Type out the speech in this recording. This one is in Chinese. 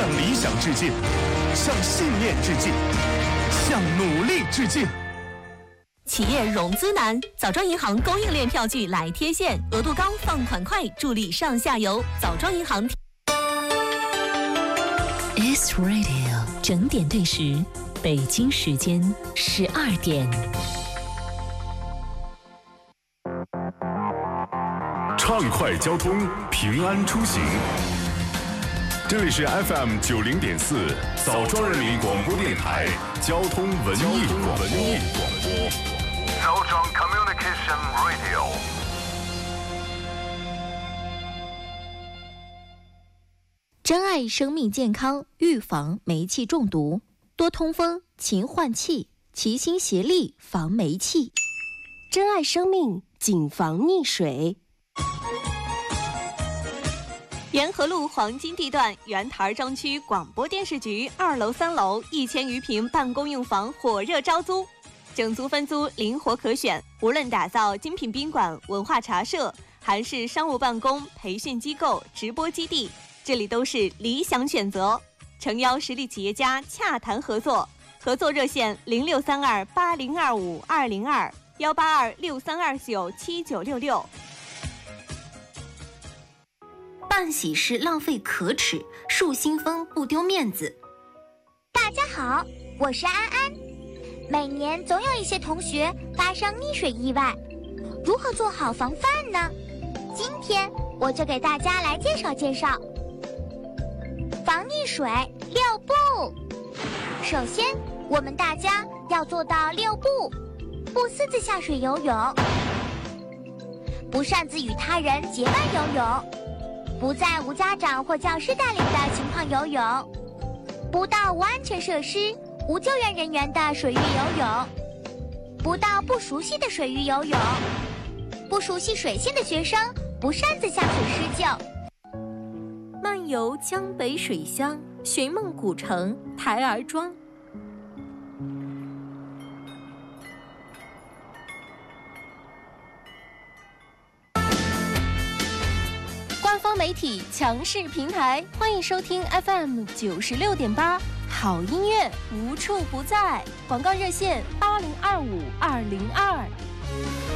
向理想致敬，向信念致敬，向努力致敬。 企业融资难，枣庄银行供应链票据来贴现，额度高，放款快，助力上下游。枣庄银行。 S Radio 整点对时，北京时间12点。 畅快交通，平安出行。这里是 FM 90.4枣庄人民广播电台交通文艺广播。 枣庄 Communication Radio。 珍爱生命健康，预防煤气中毒，多通风，勤换气，齐心协力防煤气。 珍爱生命，谨防溺水。 沿河路黄金地段原台庄区广播电视局2楼、3楼1000余平办公用房火热招租，整租分租灵活可选，无论打造精品宾馆、文化茶社，还是商务办公、培训机构、直播基地，这里都是理想选择。诚邀实力企业家洽谈合作，合作热线0632802520218263297966。 办喜事浪费可耻，树新风不丢面子。 大家好，我是安安。每年总有一些同学发生溺水意外，如何做好防范呢？今天我就给大家来介绍介绍防溺水6步。首先，我们大家要做到6步：不私自下水游泳，不擅自与他人结伴游泳，不在无家长或教师带领的情况游泳，不到无安全设施、无救援人员的水域游泳，不到不熟悉的水域游泳，不熟悉水性的学生不擅自下水施救。 漫游江北水乡，寻梦古城台儿庄。官方媒体强势平台，欢迎收听 FM 96.8，好音乐无处不在。广告热线8025-202。